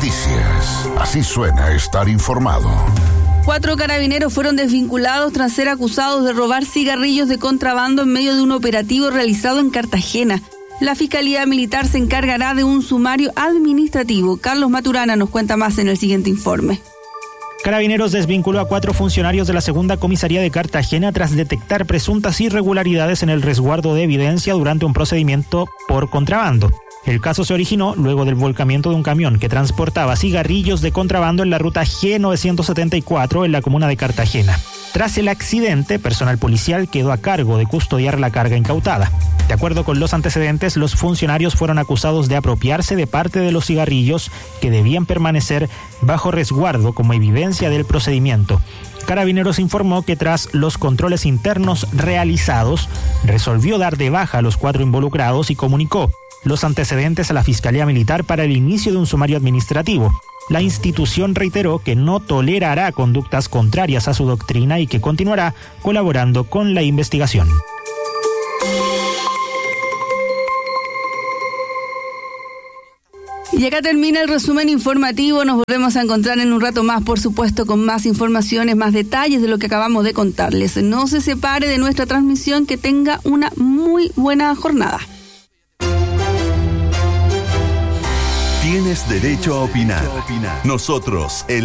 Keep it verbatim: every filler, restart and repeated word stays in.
Noticias. Así suena estar informado. Cuatro carabineros fueron desvinculados tras ser acusados de robar cigarrillos de contrabando en medio de un operativo realizado en Cartagena. La Fiscalía Militar se encargará de un sumario administrativo. Carlos Maturana nos cuenta más en el siguiente informe. Carabineros desvinculó a cuatro funcionarios de la segunda comisaría de Cartagena tras detectar presuntas irregularidades en el resguardo de evidencia durante un procedimiento por contrabando. El caso se originó luego del volcamiento de un camión que transportaba cigarrillos de contrabando en la ruta G novecientos setenta y cuatro en la comuna de Cartagena. Tras el accidente, personal policial quedó a cargo de custodiar la carga incautada. De acuerdo con los antecedentes, los funcionarios fueron acusados de apropiarse de parte de los cigarrillos que debían permanecer bajo resguardo como evidencia del procedimiento. Carabineros informó que tras los controles internos realizados, resolvió dar de baja a los cuatro involucrados y comunicó los antecedentes a la Fiscalía Militar para el inicio de un sumario administrativo. La institución reiteró que no tolerará conductas contrarias a su doctrina y que continuará colaborando con la investigación. Y acá termina el resumen informativo. Nos volvemos a encontrar en un rato más, por supuesto, con más informaciones, más detalles de lo que acabamos de contarles. No se separe de nuestra transmisión, que tenga una muy buena jornada. Tienes derecho a opinar. Nosotros, el